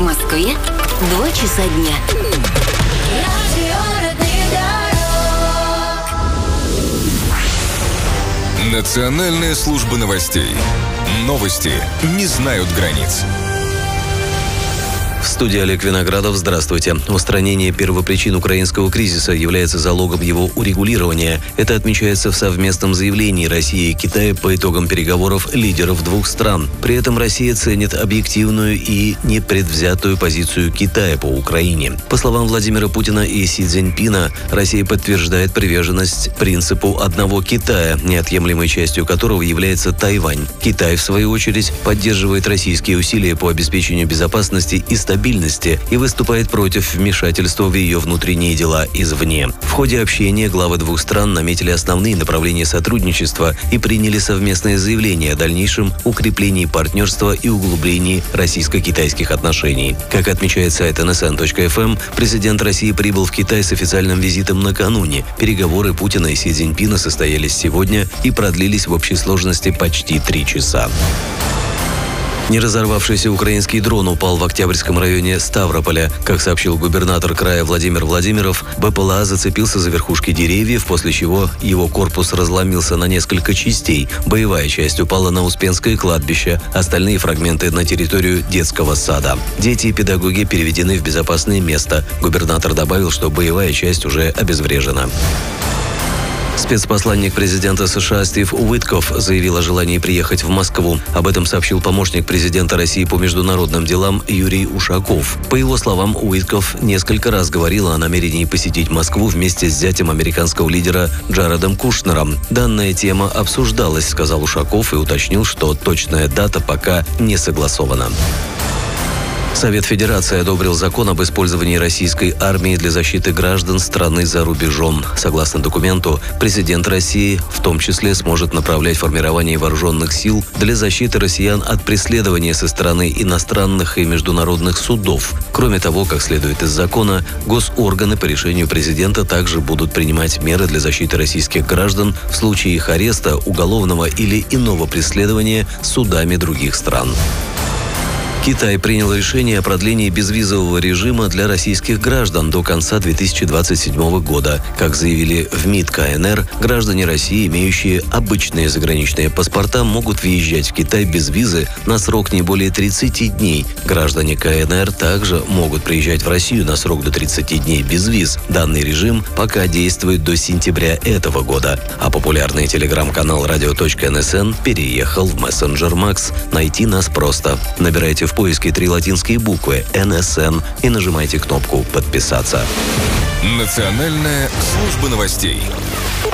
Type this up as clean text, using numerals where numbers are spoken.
Москве 2 часа дня. Национальная служба новостей. Новости не знают границ. В студии Олег Виноградов. Здравствуйте. Устранение первопричин украинского кризиса является залогом его урегулирования. Это отмечается в совместном заявлении России и Китая по итогам переговоров лидеров двух стран. При этом Россия ценит объективную и непредвзятую позицию Китая по Украине. По словам Владимира Путина и Си Цзиньпина, Россия подтверждает приверженность принципу одного Китая, неотъемлемой частью которого является Тайвань. Китай, в свою очередь, поддерживает российские усилия по обеспечению безопасности и стабильности и выступает против вмешательства в ее внутренние дела извне. В ходе общения главы двух стран наметили основные направления сотрудничества и приняли совместное заявление о дальнейшем укреплении партнерства и углублении российско-китайских отношений. Как отмечает сайт nsn.fm, президент России прибыл в Китай с официальным визитом накануне. Переговоры Путина и Си Цзиньпина состоялись сегодня и продлились в общей сложности почти 3 часа. Неразорвавшийся украинский дрон упал в Октябрьском районе Ставрополя. Как сообщил губернатор края Владимир Владимиров, БПЛА зацепился за верхушки деревьев, после чего его корпус разломился на несколько частей. Боевая часть упала на Успенское кладбище, остальные фрагменты на территорию детского сада. Дети и педагоги переведены в безопасное место. Губернатор добавил, что боевая часть уже обезврежена. Спецпосланник президента США Стив Уиткоф заявил о желании приехать в Москву. Об этом сообщил помощник президента России по международным делам Юрий Ушаков. По его словам, Уиткоф несколько раз говорил о намерении посетить Москву вместе с зятем американского лидера Джаредом Кушнером. Данная тема обсуждалась, сказал Ушаков, и уточнил, что точная дата пока не согласована. Совет Федерации одобрил закон об использовании российской армии для защиты граждан страны за рубежом. Согласно документу, президент России в том числе сможет направлять формирование вооруженных сил для защиты россиян от преследования со стороны иностранных и международных судов. Кроме того, как следует из закона, госорганы по решению президента также будут принимать меры для защиты российских граждан в случае их ареста, уголовного или иного преследования судами других стран. Китай принял решение о продлении безвизового режима для российских граждан до конца 2027 года. Как заявили в МИД КНР, граждане России, имеющие обычные заграничные паспорта, могут въезжать в Китай без визы на срок не более 30 дней. Граждане КНР также могут приезжать в Россию на срок до 30 дней без виз. Данный режим пока действует до сентября этого года. А популярный телеграм-канал radio.nsn переехал в мессенджер Max. Найти нас просто. Набирайте в поиске 3 латинские буквы NSN и нажимайте кнопку «Подписаться». Национальная служба новостей.